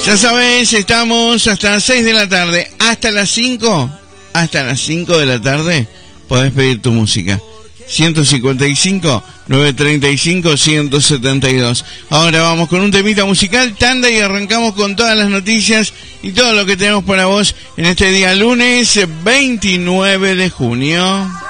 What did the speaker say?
Ya sabes, estamos hasta las 6 de la tarde, hasta las 5 de la tarde podés pedir tu música. 155-935-172. Ahora vamos con un temita musical, tanda, y arrancamos con todas las noticias y todo lo que tenemos para vos en este día lunes 29 de junio.